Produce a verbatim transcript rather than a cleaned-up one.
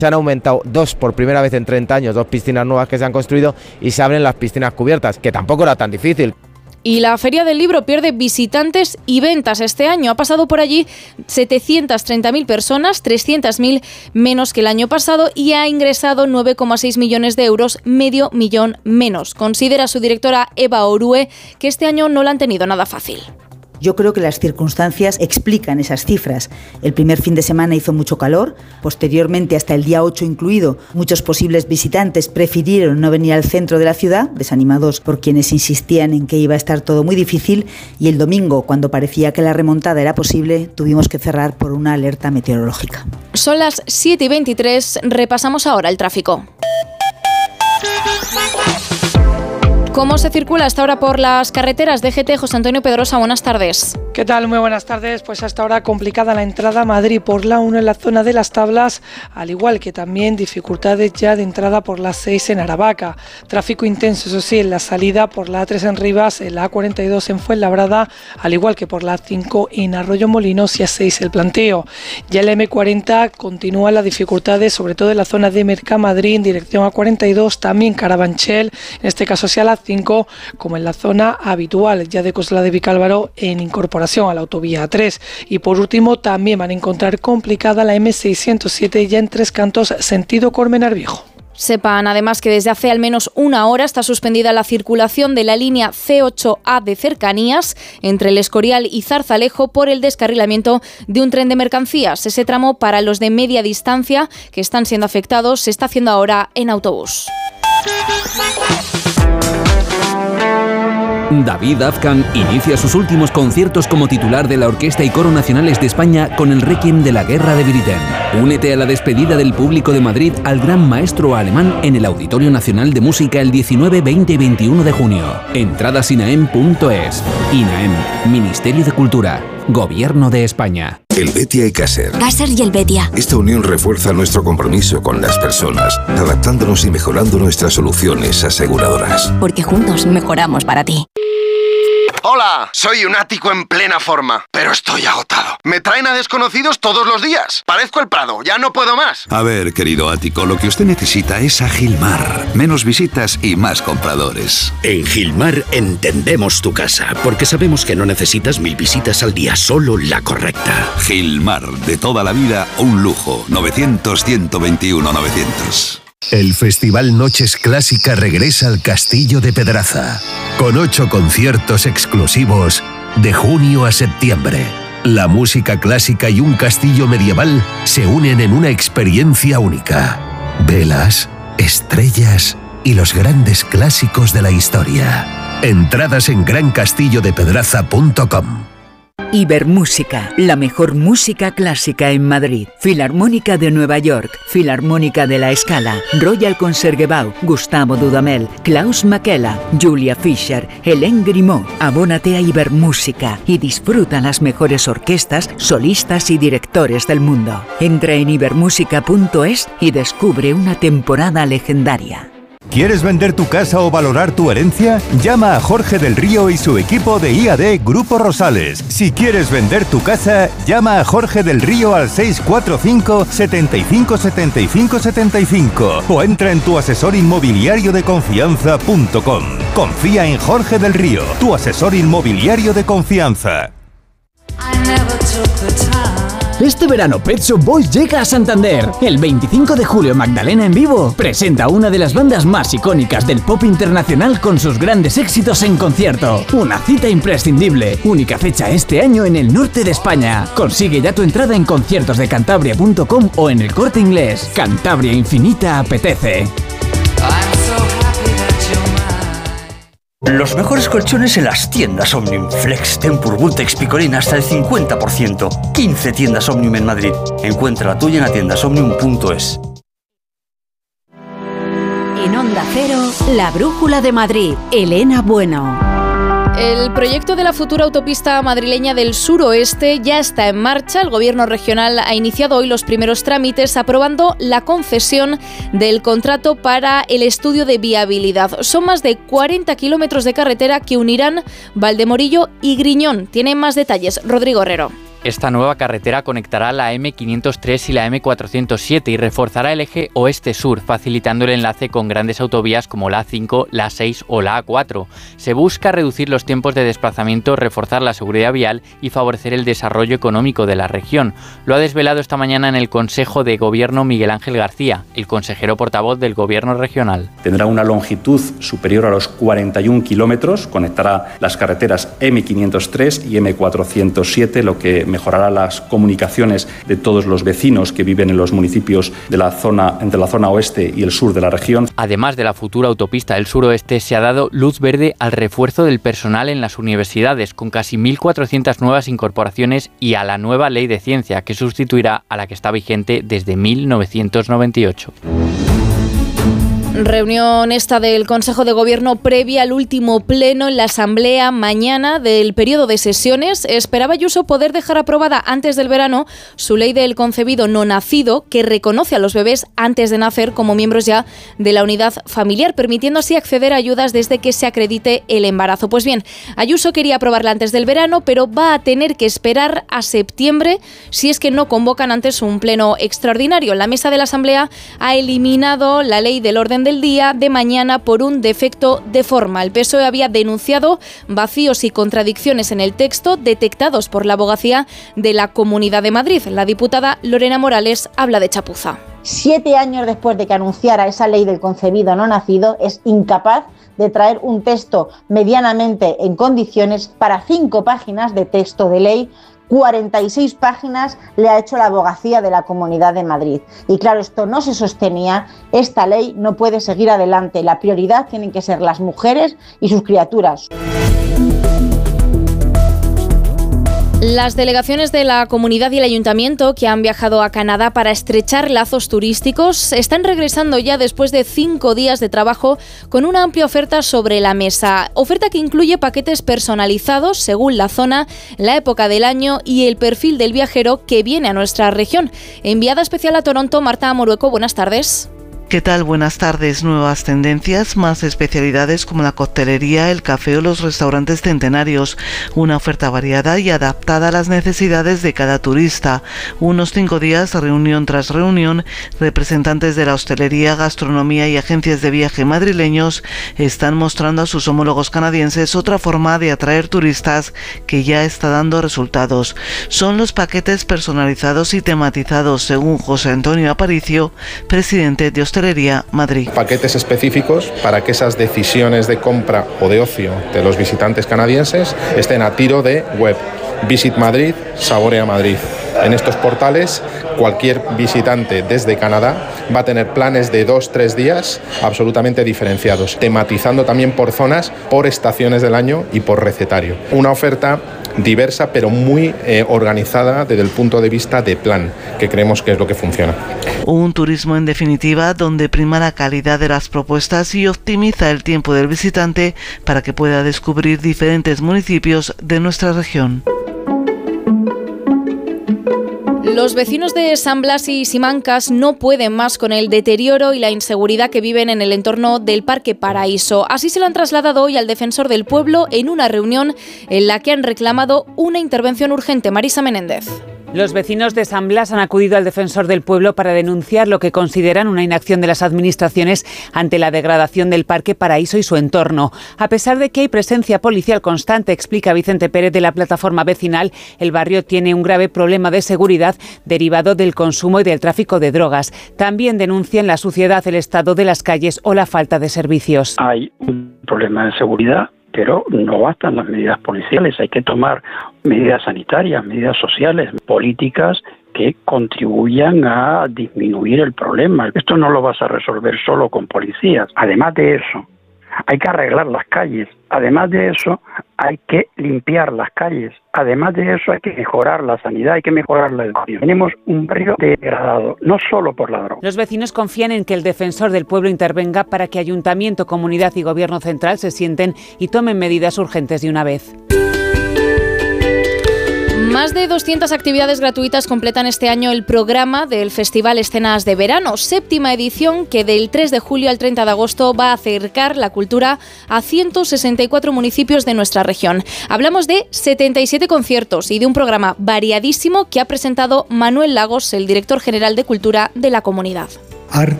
Se han aumentado dos por primera vez en treinta años, dos piscinas nuevas que se han construido y se abren las piscinas cubiertas, que tampoco era tan difícil. Y la Feria del Libro pierde visitantes y ventas este año. Ha pasado por allí setecientas treinta mil personas, trescientas mil menos que el año pasado, y ha ingresado nueve coma seis millones de euros, medio millón menos. Considera su directora Eva Orue que este año no la han tenido nada fácil. Yo creo que las circunstancias explican esas cifras. El primer fin de semana hizo mucho calor, posteriormente hasta el día ocho incluido, muchos posibles visitantes prefirieron no venir al centro de la ciudad, desanimados por quienes insistían en que iba a estar todo muy difícil, y el domingo, cuando parecía que la remontada era posible, tuvimos que cerrar por una alerta meteorológica. Son las siete y veintitrés, repasamos ahora el tráfico. ¿Cómo se circula hasta ahora por las carreteras? D G T, José Antonio Pedrosa, buenas tardes. ¿Qué tal? Muy buenas tardes. Pues hasta ahora complicada la entrada a Madrid por la uno en la zona de Las Tablas, al igual que también dificultades ya de entrada por la seis en Aravaca. Tráfico intenso, eso sí, en la salida por la A tres en Rivas, en la A cuarenta y dos en Fuenlabrada, al igual que por la A cinco en Arroyo Molinos y A seis el Planteo. Ya en la M cuarenta continúan las dificultades, sobre todo en la zona de Mercamadrid en dirección A cuarenta y dos, también Carabanchel, en este caso sea la cinco, como en la zona habitual ya de Coslada de Vicálvaro en incorporación a la autovía A tres. Y por último también van a encontrar complicada la M seiscientos siete ya en Tres Cantos sentido Colmenar Viejo. Sepan además que desde hace al menos una hora está suspendida la circulación de la línea C ocho A de cercanías entre El Escorial y Zarzalejo por el descarrilamiento de un tren de mercancías. Ese tramo para los de media distancia que están siendo afectados se está haciendo ahora en autobús. David Azcan inicia sus últimos conciertos como titular de la Orquesta y Coro Nacionales de España con el Requiem de la Guerra de Britten. Únete a la despedida del público de Madrid al gran maestro alemán en el Auditorio Nacional de Música el diecinueve, veinte y veintiuno de junio. Entradas inaem punto es. INAEM, Ministerio de Cultura, Gobierno de España. El Betia y Caser. Caser y el Betia. Esta unión refuerza nuestro compromiso con las personas, adaptándonos y mejorando nuestras soluciones aseguradoras. Porque juntos mejoramos para ti. Hola, soy un ático en plena forma, pero estoy agotado. Me traen a desconocidos todos los días. Parezco el Prado, ya no puedo más. A ver, querido ático, lo que usted necesita es a Gilmar. Menos visitas y más compradores. En Gilmar entendemos tu casa, porque sabemos que no necesitas mil visitas al día, solo la correcta. Gilmar, de toda la vida, un lujo. novecientos, ciento veintiuno, novecientos. El Festival Noches Clásica regresa al Castillo de Pedraza, con ocho conciertos exclusivos de junio a septiembre. La música clásica y un castillo medieval se unen en una experiencia única. Velas, estrellas y los grandes clásicos de la historia. Entradas en gran castillo de pedraza punto com. Ibermúsica, la mejor música clásica en Madrid. Filarmónica de Nueva York, Filarmónica de La Scala, Royal Concertgebouw, Gustavo Dudamel, Klaus Makela, Julia Fischer, Hélène Grimaud. Abónate a Ibermúsica y disfruta las mejores orquestas, solistas y directores del mundo. Entra en ibermúsica punto es y descubre una temporada legendaria. ¿Quieres vender tu casa o valorar tu herencia? Llama a Jorge del Río y su equipo de I A D Grupo Rosales. Si quieres vender tu casa, llama a Jorge del Río al seis cuatro cinco, setenta y cinco, setenta y cinco, setenta y cinco o entra en tu asesor inmobiliario de confianza punto com. Confía en Jorge del Río, tu asesor inmobiliario de confianza. Este verano Pet Shop Boys llega a Santander. El veinticinco de julio Magdalena en vivo presenta una de las bandas más icónicas del pop internacional con sus grandes éxitos en concierto. Una cita imprescindible. Única fecha este año en el norte de España. Consigue ya tu entrada en conciertos de cantabria punto com o en El Corte Inglés. Cantabria Infinita apetece. Los mejores colchones en las tiendas Omnium. Flex, Tempur, Vultex, Picolín hasta el cincuenta por ciento. quince tiendas Omnium en Madrid. Encuentra la tuya en la tiendas omnium punto es. En Onda Cero, la brújula de Madrid. Elena Bueno. El proyecto de la futura autopista madrileña del suroeste ya está en marcha. El gobierno regional ha iniciado hoy los primeros trámites aprobando la concesión del contrato para el estudio de viabilidad. Son más de cuarenta kilómetros de carretera que unirán Valdemorillo y Griñón. Tienen más detalles Rodrigo Herrero. Esta nueva carretera conectará la eme quinientos tres y la eme cuatrocientos siete y reforzará el eje oeste-sur, facilitando el enlace con grandes autovías como la A cinco, la A seis o la A cuatro. Se busca reducir los tiempos de desplazamiento, reforzar la seguridad vial y favorecer el desarrollo económico de la región. Lo ha desvelado esta mañana en el Consejo de Gobierno Miguel Ángel García, el consejero portavoz del Gobierno regional. Tendrá una longitud superior a los cuarenta y un kilómetros, conectará las carreteras eme quinientos tres y eme cuatrocientos siete, lo que mejorará las comunicaciones de todos los vecinos que viven en los municipios de la zona, entre la zona oeste y el sur de la región. Además de la futura autopista del suroeste, se ha dado luz verde al refuerzo del personal en las universidades, con casi mil cuatrocientas nuevas incorporaciones, y a la nueva ley de ciencia, que sustituirá a la que está vigente desde mil novecientos noventa y ocho. Reunión esta del Consejo de Gobierno previa al último pleno en la Asamblea mañana del periodo de sesiones. Esperaba Ayuso poder dejar aprobada antes del verano su ley del concebido no nacido, que reconoce a los bebés antes de nacer como miembros ya de la unidad familiar, permitiendo así acceder a ayudas desde que se acredite el embarazo. Pues bien, Ayuso quería aprobarla antes del verano, pero va a tener que esperar a septiembre si es que no convocan antes un pleno extraordinario. La mesa de la Asamblea ha eliminado la ley del orden del día de mañana por un defecto de forma. El P S O E había denunciado vacíos y contradicciones en el texto detectados por la Abogacía de la Comunidad de Madrid. La diputada Lorena Morales habla de chapuza. Siete años después de que anunciara esa ley del concebido no nacido, es incapaz de traer un texto medianamente en condiciones para cinco páginas de texto de ley. cuarenta y seis páginas le ha hecho la Abogacía de la Comunidad de Madrid. Y claro, esto no se sostenía, esta ley no puede seguir adelante. La prioridad tienen que ser las mujeres y sus criaturas. Las delegaciones de la comunidad y el ayuntamiento que han viajado a Canadá para estrechar lazos turísticos están regresando ya después de cinco días de trabajo con una amplia oferta sobre la mesa. Oferta que incluye paquetes personalizados según la zona, la época del año y el perfil del viajero que viene a nuestra región. Enviada especial a Toronto, Marta Amorueco, buenas tardes. ¿Qué tal? Buenas tardes. Nuevas tendencias, más especialidades como la coctelería, el café o los restaurantes centenarios. Una oferta variada y adaptada a las necesidades de cada turista. Unos cinco días, reunión tras reunión, representantes de la hostelería, gastronomía y agencias de viaje madrileños están mostrando a sus homólogos canadienses otra forma de atraer turistas que ya está dando resultados. Son los paquetes personalizados y tematizados, según José Antonio Aparicio, presidente de Hostelería Madrid. Paquetes específicos para que esas decisiones de compra o de ocio de los visitantes canadienses estén a tiro de web. Visit Madrid, Saborea Madrid. En estos portales, cualquier visitante desde Canadá va a tener planes de dos, tres días absolutamente diferenciados, tematizando también por zonas, por estaciones del año y por recetario. Una oferta diversa pero muy eh, organizada desde el punto de vista de plan, que creemos que es lo que funciona. Un turismo en definitiva donde prima la calidad de las propuestas y optimiza el tiempo del visitante para que pueda descubrir diferentes municipios de nuestra región. Los vecinos de San Blas y Simancas no pueden más con el deterioro y la inseguridad que viven en el entorno del Parque Paraíso. Así se lo han trasladado hoy al defensor del pueblo en una reunión en la que han reclamado una intervención urgente. Marisa Menéndez. Los vecinos de San Blas han acudido al defensor del pueblo para denunciar lo que consideran una inacción de las administraciones ante la degradación del Parque Paraíso y su entorno. A pesar de que hay presencia policial constante, explica Vicente Pérez de la plataforma vecinal, el barrio tiene un grave problema de seguridad derivado del consumo y del tráfico de drogas. También denuncian la suciedad, el estado de las calles o la falta de servicios. Hay un problema de seguridad, pero no bastan las medidas policiales, hay que tomar medidas sanitarias, medidas sociales, políticas que contribuyan a disminuir el problema. Esto no lo vas a resolver solo con policías. Además de eso, hay que arreglar las calles. Además de eso, hay que limpiar las calles. Además de eso, hay que mejorar la sanidad, hay que mejorar la educación. Tenemos un barrio degradado, no solo por la droga. Los vecinos confían en que el defensor del pueblo intervenga para que ayuntamiento, comunidad y gobierno central se sienten y tomen medidas urgentes de una vez. Más de doscientas actividades gratuitas completan este año el programa del Festival Escenas de Verano, séptima edición que del tres de julio al treinta de agosto va a acercar la cultura a ciento sesenta y cuatro municipios de nuestra región. Hablamos de setenta y siete conciertos y de un programa variadísimo que ha presentado Manuel Lagos, el director general de Cultura de la comunidad. Arte